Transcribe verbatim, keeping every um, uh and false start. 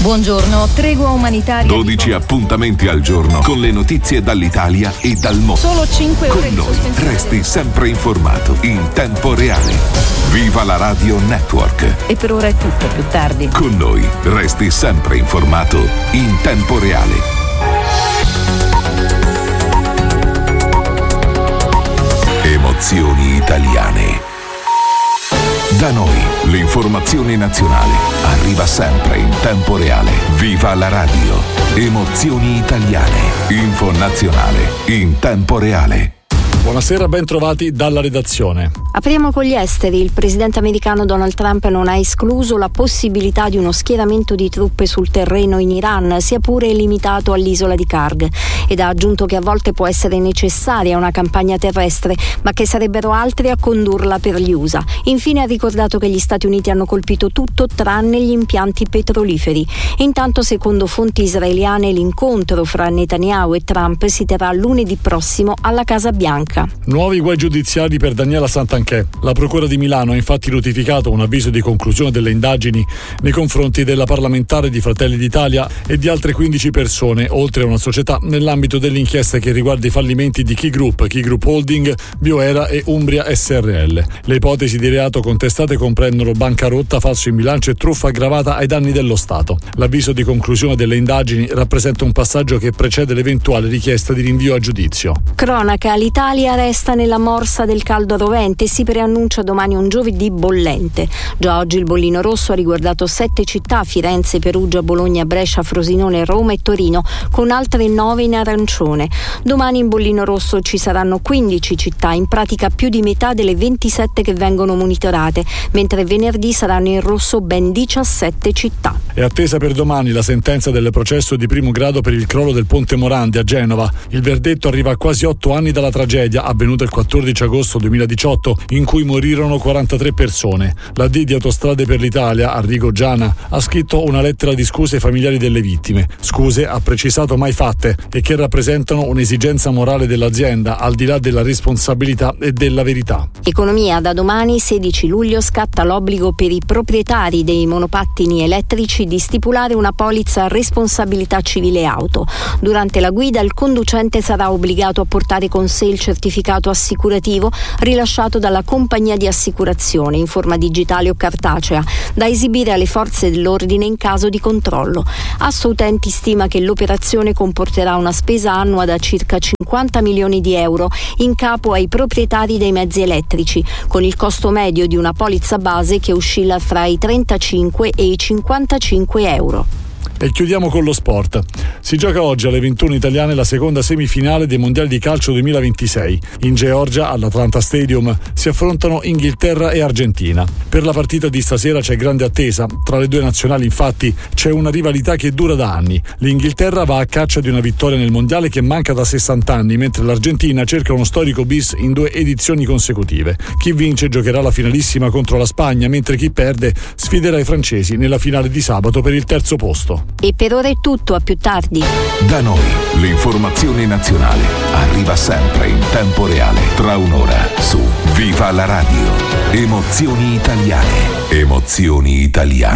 Buongiorno, tregua umanitaria. dodici appuntamenti al giorno con le notizie dall'Italia e dal mondo. Solo cinque ore con di noi sospensione. resti sempre informato in tempo reale. Viva la Radio Network. E per ora è tutto, più tardi. Con noi resti sempre informato in tempo reale. Emozioni italiane. Da noi l'informazione nazionale arriva sempre in tempo reale. Viva la radio. Emozioni italiane. Info nazionale in tempo reale. Buonasera, ben trovati dalla redazione. Apriamo con gli esteri. Il presidente americano Donald Trump non ha escluso la possibilità di uno schieramento di truppe sul terreno in Iran, sia pure limitato all'isola di Karg, ed ha aggiunto che a volte può essere necessaria una campagna terrestre, ma che sarebbero altri a condurla per gli U S A. Infine ha ricordato che gli Stati Uniti hanno colpito tutto tranne gli impianti petroliferi. Intanto, secondo fonti israeliane, l'incontro fra Netanyahu e Trump si terrà lunedì prossimo alla Casa Bianca. Nuovi guai giudiziari per Daniela Santanchè. La Procura di Milano ha infatti notificato un avviso di conclusione delle indagini nei confronti della parlamentare di Fratelli d'Italia e di altre quindici persone, oltre a una società, nell'ambito dell'inchiesta che riguarda i fallimenti di Key Group, Key Group Holding, Bioera e Umbria S R L. Le ipotesi di reato contestate comprendono bancarotta, falso in bilancio e truffa aggravata ai danni dello Stato. L'avviso di conclusione delle indagini rappresenta un passaggio che precede l'eventuale richiesta di rinvio a giudizio. Cronaca, l'Italia resta nella morsa del caldo rovente e si preannuncia domani un giovedì bollente. Già oggi il bollino rosso ha riguardato sette città: Firenze, Perugia, Bologna, Brescia, Frosinone, Roma e Torino, con altre nove in arancione. Domani in bollino rosso ci saranno quindici città, in pratica più di metà delle ventisette che vengono monitorate, mentre venerdì saranno in rosso ben diciassette città. È attesa per domani la sentenza del processo di primo grado per il crollo del ponte Morandi a Genova. Il verdetto arriva a quasi otto anni dalla tragedia avvenuta il quattordici agosto duemiladiciotto, in cui morirono quarantatré persone. La D di Autostrade per l'Italia, Arrigo Giana, ha scritto una lettera di scuse ai familiari delle vittime. Scuse, ha precisato, mai fatte e che rappresentano un'esigenza morale dell'azienda, al di là della responsabilità e della verità. Economia, da domani sedici luglio scatta l'obbligo per i proprietari dei monopattini elettrici di stipulare una polizza responsabilità civile auto. Durante la guida il conducente sarà obbligato a portare con sé il certificato assicurativo rilasciato dalla compagnia di assicurazione in forma digitale o cartacea, da esibire alle forze dell'ordine in caso di controllo. Assoutenti stima che l'operazione comporterà una spesa annua da circa cinquanta milioni di euro in capo ai proprietari dei mezzi elettrici, con il costo medio di una polizza base che oscilla fra i trentacinque e i cinquantacinque euro. E chiudiamo con lo sport. Si gioca oggi alle ventuno italiane la seconda semifinale dei mondiali di calcio duemilaventisei. In Georgia, all'Atlanta Stadium, si affrontano Inghilterra e Argentina. Per la partita di stasera c'è grande attesa. Tra le due nazionali, infatti, c'è una rivalità che dura da anni. L'Inghilterra va a caccia di una vittoria nel mondiale che manca da sessanta anni, mentre l'Argentina cerca uno storico bis in due edizioni consecutive. Chi vince giocherà la finalissima contro la Spagna, mentre chi perde sfiderà i francesi nella finale di sabato per il terzo posto. E per ora è tutto, a più tardi. Da noi l'informazione nazionale arriva sempre in tempo reale. Tra un'ora su Viva la radio. Emozioni italiane. Emozioni italiane.